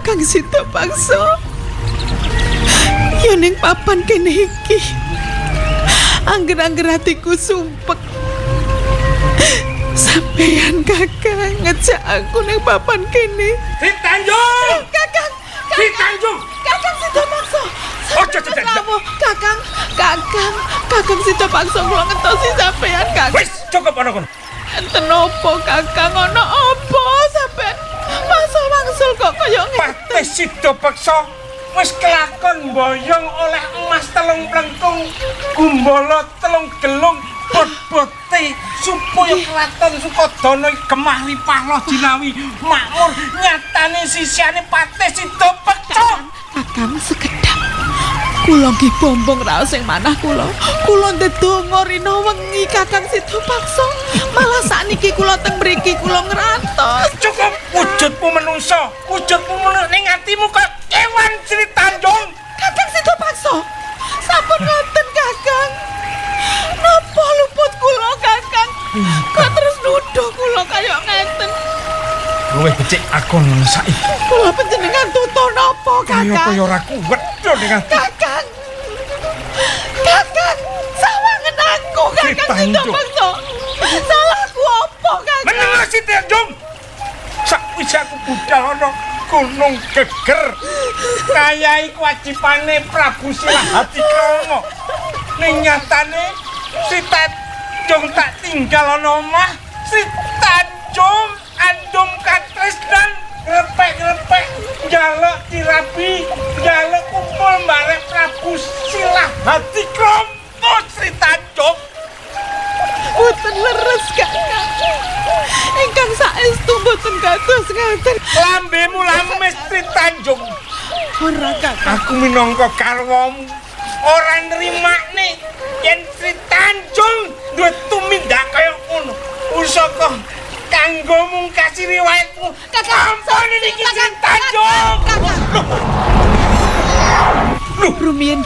Kakang Sita Paksa. Ya ning papan kene iki. Angger-angger hatiku sumpek. Sampeyan Kakang ngejak aku ning papan kene. Si Tanjung! Kakang. Si Tanjung! Kakang Sita Paksa. Ojo Kakang Sita Paksa kula ngentosi sampeyan Kakang. Wis cukup ana kono. Enten opo Kakang ana opo sampeyan? Masa wangsul kok kaya ngene. Partai Sita Paksa wis kelakon mboyong oleh emas 3 plengkung, gumbala 3 gelung, bot-bote supaya keraton Sukodana gemah ripah jinawi makmur nyatane sisiane Partai Sita Paksa. Kakang sekedap. Kula nggih bombong raos sing manah kula. Kula ndedonga rina wengi Kakang Sita Paksa. Malah sakniki kula teng mriki kula ngrantos. Cukup wujudmu menungso, wujudmu ning atimu kok kewan Sri Tanjung. Kakang Sita Paksa. Sampun ngoten Kakang. Napa luput kula Kakang? Kok terus nuduh kula kaya ngeten? Luwih becik aku ngono saiki. Kula panjenengan tuto napa Kakang? Kaya ora kuwat dengan Kakang. Kakang, sawangen aku Kakang Sita Paksa. Salahku apa Kakang? Meneng Si Tanjung. Sakwise aku budal ana Gunung Geger. Kayahi kewajibane Prabu Silahati Krama. Ning nyatane Si Tanjung tak tinggal ana omah. Si Tanjung andum katresnan grepek-grepek njaluk dirabi, njaluk kumpul bareng Prabu Silahati Krama Sri Tanjung. Boten leres Kakang. Ingkang saestu boten kados ngaten. Lambemu lames Sri Tanjung. Ora Kakang. Aku minangka garwamu ora nrimakne yen Sri Tanjung duwe tumindak kaya ngono. Usaka kanggo mungkasi riwayatmu. Ampun iki Sri Tanjung. Loh, rumiyin.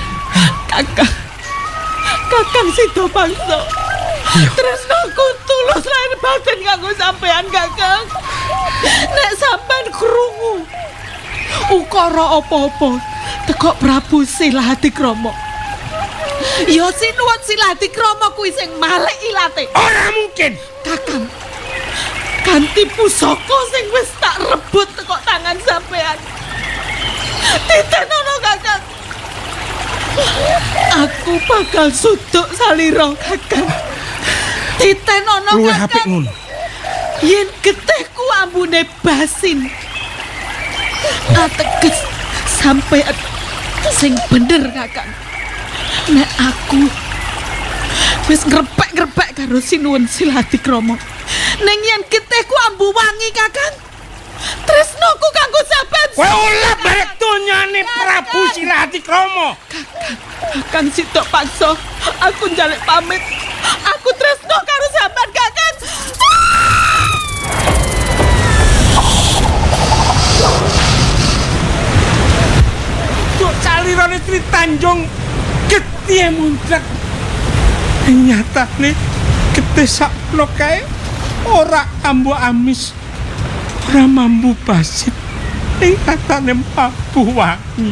Kakang Sita Paksa. Tresnaku tulus lahir batin kanggo sampean Kakang. Nek sampean krungu ukara apa-apa teko Prabu Silahati Krama, ya sinuwun Silahati Krama kuwi sing malih ilate. Ora mungkin. Kakang, ganti pusaka sing wis tak rebut teko tangan sampean. Ditenono Kakang. Aku bakal suduk salira Kakang. Ditenono Luwih apik Kakang. ngono. Yen getihku ambune basin. Ateges sampai sing bener Kakang. Nek aku wis ngrepek-ngrepek karo sinuwun Silahati Krama. Ning yen getihku ambu wangi Kakang. Tresnoku kanggo sampean. Kowe oleh barek donyane Prabu Silahati Krama. Kakang Sita Paksa, aku njaluk pamit. Aku tresno karo sampean Kakang. Kok salirane Sri Tanjung getih muncrat. Nyatane getih sakno kae ora ambu amis. Ora mambu basit ing katane Prabu Wangi.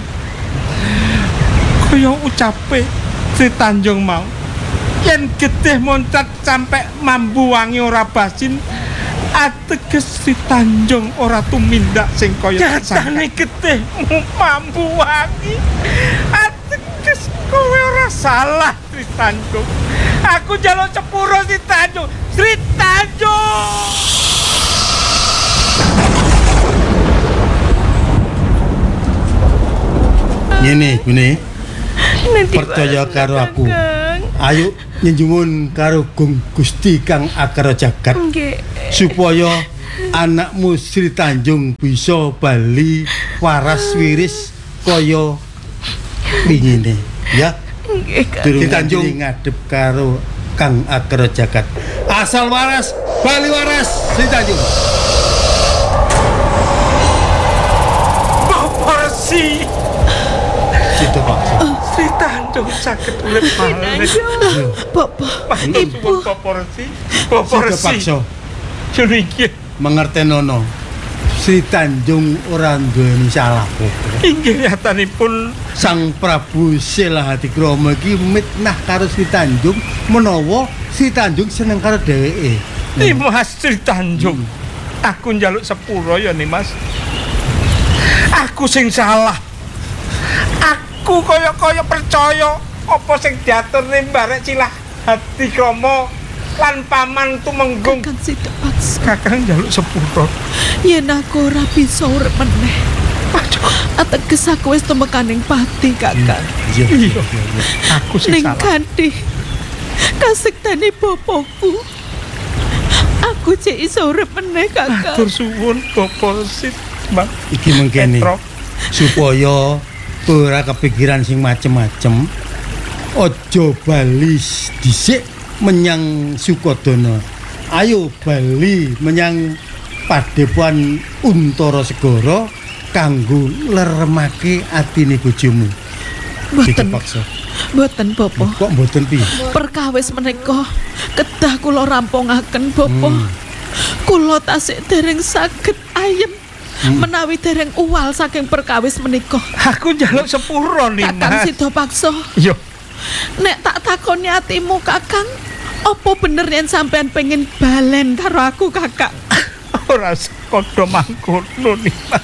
Kaya ucape Sri Tanjung mau. Yen getih muncrat sampe mambu wangi ora basin, ateges Sri Tanjung ora tumindak sing kaya nyatane getih mambu wangi. Ateges kowe ora salah Sri Tanjung. Aku njaluk sepuro Sri Tanjung. Sri Tanjung. Ngene, percaya karo aku. Ayo nyenjungun karo Gusti Kang Akara Jagat. Supaya anakmu Sri Tanjung bisa bali waras wiris kaya wingine, ya. Sri Tanjung ngadep karo Kang Akara Jagat. Asal waras, bali waras Sri Tanjung. Bapak si Sita Paksa. Sri Tanjung saged urip malih. Bapak, Ibu. Bapak si. Sita Paksa. Juriki Mangertenono Sri Tanjung ora duweni salah apa. Inggih yatanipun Sang Prabu Selahadikrama iki mitnah karo Sri Tanjung menawa Sri Tanjung seneng karo dheweke. Nimas Sri Tanjung. Aku njaluk sepuro ya Nimas. Aku sing salah. Aku kaya percaya apa sing diaturne Mbarek Selahadikrama lan paman Tumenggung. Kakang Sidapaksa. Kakang njaluk sepuro. Yen aku ora bisa urip meneh. Ateges aku wis tumekaning pati, Kakang. Iya. Aku sing Ning salah. kanthi kasektane bapakku. Aku cek iso urip meneh, Kakang. Matur suwun Bapak Sit, Mbak. Iki mengkene Petro. supaya ora kepikiran sing macem-macem. Ojo bali dhisik menyang Sukodana. Ayo bali menyang Padepokan Untara Segara kanggo leremake atine bojomu. Mboten, Dipaksa. mboten Bapa. Kok mboten piye? Perkawis menika kedah kula rampungaken, Bapa. Kula tasik dereng saged ayem menawi dereng uwal saking perkawis menika. Aku njaluk sepuro Kakang Nimas. Sidapaksa, Yo, nek tak takoni atimu, Kakang, apa bener yen sampean pengen balen karo aku, Kakak? ora sekodo mangkono Nimas.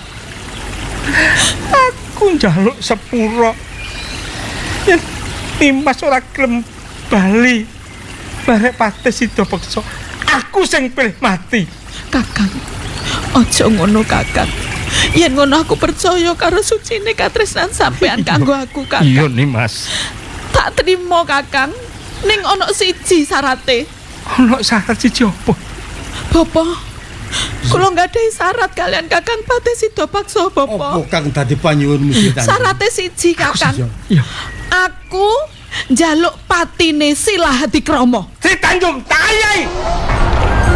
Aku njaluk sepuro. Yen Nimas ora gelem bali barek Patih Sidapaksa. Aku sing pilih mati. Kakang, aja ngono, Kakang. Yen ngono aku percaya karo sucine katresnan sampean kanggo aku, Iya Kakang. Nimas. Tak trimo, Kakang. Ning ana siji syarate. Ono syarat siji apa? Bapa, kula nggadahi syarat kalian Kakang Patih Sidapaksa, Apa Bapa. kang dadi panyuwunmu Sri Tanjung? Syarate siji, Kakang. Iya. Aku njaluk patine Selahadikrama. Sri Tanjung, tak ayai.